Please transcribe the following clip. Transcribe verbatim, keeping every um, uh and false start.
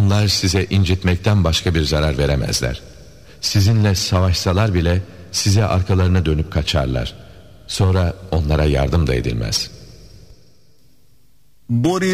Onlar size incitmekten başka bir zarar veremezler. Sizinle savaşsalar bile size arkalarına dönüp kaçarlar. Sonra onlara yardım da edilmez.